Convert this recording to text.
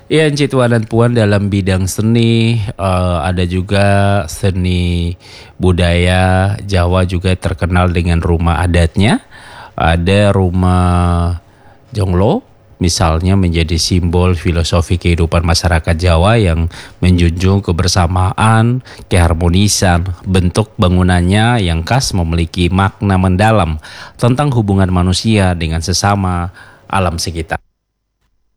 Iya, Encik Tuan dan Puan, dalam bidang seni ada juga seni budaya Jawa juga terkenal dengan rumah adatnya. Ada rumah Jonglo misalnya menjadi simbol filosofi kehidupan masyarakat Jawa yang menjunjung kebersamaan, keharmonisan. Bentuk bangunannya yang khas memiliki makna mendalam tentang hubungan manusia dengan sesama alam sekitar.